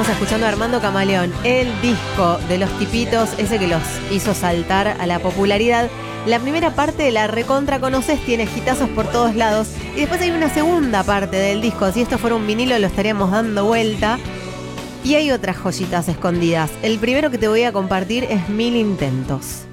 Estamos escuchando a Armando Camaleón, el disco de Los Tipitos, ese que los hizo saltar a la popularidad. La primera parte de la recontra conoces, tiene hitazos por todos lados. Y después hay una segunda parte del disco. Si esto fuera un vinilo lo estaríamos dando vuelta. Y hay otras joyitas escondidas. El primero que te voy a compartir es Mil Intentos.